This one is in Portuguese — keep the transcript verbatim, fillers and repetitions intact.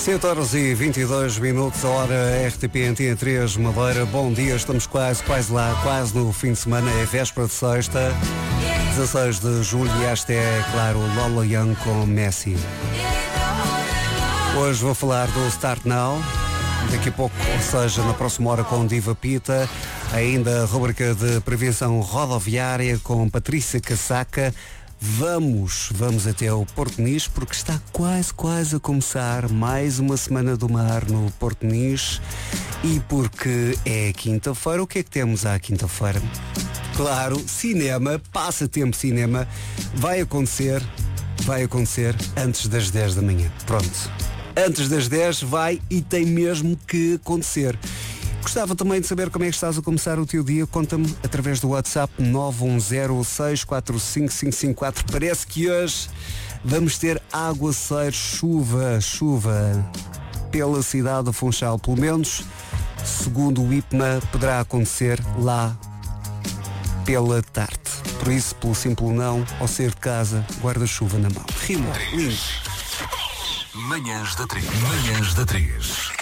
sete horas e vinte e dois minutos, a hora R T P Antena três Madeira. Bom dia, estamos quase, quase lá, quase no fim de semana, é véspera de sexta, dezasseis de julho, e esta é, claro, Lola Young com Messi. Hoje vou falar do Start Now, daqui a pouco, ou seja, na próxima hora com Diva Pita, ainda a rubrica de prevenção rodoviária com Patrícia Casaca. Vamos, vamos até ao Porto Nice, porque está quase, quase a começar mais uma Semana do Mar no Porto Nice. E porque é quinta-feira, o que é que temos à quinta-feira? Claro, cinema, passatempo cinema, vai acontecer, vai acontecer antes das dez da manhã. Pronto, antes das dez vai e tem mesmo que acontecer. Gostava também de saber como é que estás a começar o teu dia. Conta-me através do WhatsApp nove um zero seis quatro cinco cinco cinco quatro. Parece que hoje vamos ter aguaceiro, chuva, chuva pela cidade do Funchal. Pelo menos, segundo o I P M A, poderá acontecer lá pela tarde. Por isso, pelo simples não, ao sair de casa, guarda-chuva na mão. Rima, lindo. Manhãs da três. Manhãs da três.